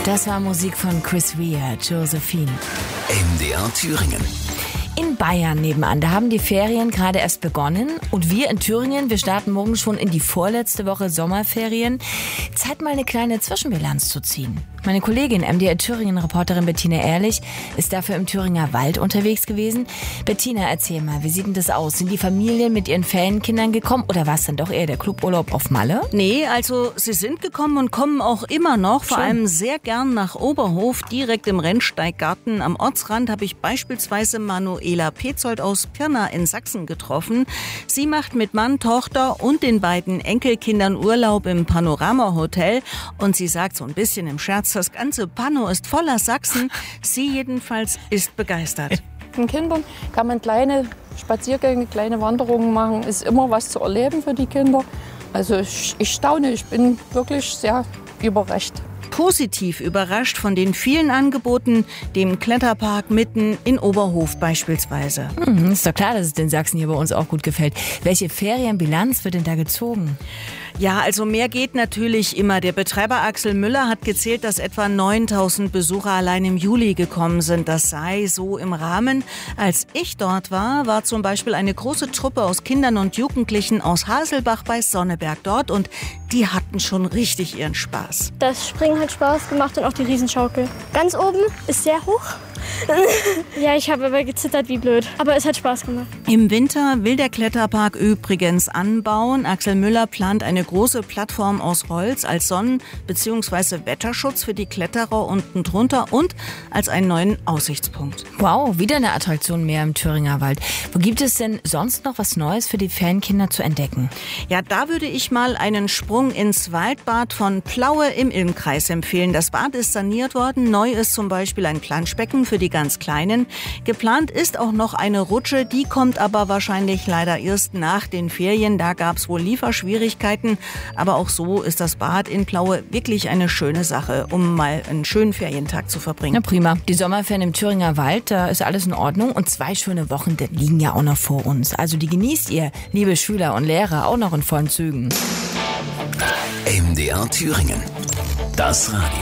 Das war Musik von Chris Rea, Josephine. MDR Thüringen. In Bayern nebenan, da haben die Ferien gerade erst begonnen und wir in Thüringen, wir starten morgen schon in die vorletzte Woche Sommerferien. Zeit mal eine kleine Zwischenbilanz zu ziehen. Meine Kollegin, MDR Thüringen-Reporterin Bettina Ehrlich, ist dafür im Thüringer Wald unterwegs gewesen. Bettina, erzähl mal, wie sieht denn das aus? Sind die Familien mit ihren Ferienkindern gekommen oder war es dann doch eher der Cluburlaub auf Malle? Nee, also sie sind gekommen und kommen auch immer noch, vor Schön. allem sehr gern nach Oberhof, direkt im Rennsteiggarten. Am Ortsrand habe ich beispielsweise Manuela Petzold aus Pirna in Sachsen getroffen. Sie macht mit Mann, Tochter und den beiden Enkelkindern Urlaub im Panorama-Hotel und sie sagt so ein bisschen im Scherz, das ganze Pano ist voller Sachsen. Sie jedenfalls ist begeistert. Mit den Kindern kann man kleine Spaziergänge, kleine Wanderungen machen. Ist immer was zu erleben für die Kinder. Also ich staune, ich bin wirklich sehr überrascht. Positiv überrascht von den vielen Angeboten, dem Kletterpark mitten in Oberhof beispielsweise. Ist doch klar, dass es den Sachsen hier bei uns auch gut gefällt. Welche Ferienbilanz wird denn da gezogen? Ja, also mehr geht natürlich immer. Der Betreiber Axel Müller hat gezählt, dass etwa 9.000 Besucher allein im Juli gekommen sind. Das sei so im Rahmen. Als ich dort war, war zum Beispiel eine große Truppe aus Kindern und Jugendlichen aus Haselbach bei Sonneberg dort und die hatten schon richtig ihren Spaß. Das Springen hat Spaß gemacht und auch die Riesenschaukel. Ganz oben ist sehr hoch. Ja, ich habe aber gezittert wie blöd. Aber es hat Spaß gemacht. Im Winter will der Kletterpark übrigens anbauen. Axel Müller plant eine große Plattform aus Holz als Sonnen- bzw. Wetterschutz für die Kletterer unten drunter und als einen neuen Aussichtspunkt. Wow, wieder eine Attraktion mehr im Thüringer Wald. Wo gibt es denn sonst noch was Neues für die Ferienkinder zu entdecken? Ja, da würde ich mal einen Sprung ins Waldbad von Plaue im Ilmkreis empfehlen. Das Bad ist saniert worden. Neu ist zum Beispiel ein Planschbecken für die ganz Kleinen. Geplant ist auch noch eine Rutsche, die kommt aber wahrscheinlich leider erst nach den Ferien. Da gab es wohl Lieferschwierigkeiten, aber auch so ist das Bad in Plaue wirklich eine schöne Sache, um mal einen schönen Ferientag zu verbringen. Na prima. Die Sommerferien im Thüringer Wald, da ist alles in Ordnung und 2 schöne Wochen, die liegen ja auch noch vor uns. Also die genießt ihr, liebe Schüler und Lehrer, auch noch in vollen Zügen. MDR Thüringen. Das Radio.